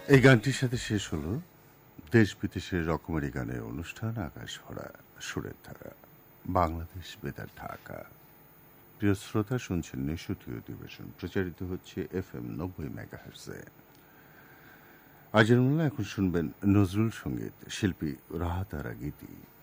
এই গানটির সাথে শেষ হলো দেশ বিদেশের রকমারি গানের অনুষ্ঠান আকাশ ভরা সুরের ধারা বাংলাদেশ বেতার ঢাকা। প্রিয় শ্রোতা, শুনছেন নিশুতি অধিবেশন, প্রচারিত হচ্ছে FM 90 মেগাহার্জে। আজের মূল্য এখন শুনবেন নজরুল সঙ্গীত, শিল্পী রাহাত আরা গীতি।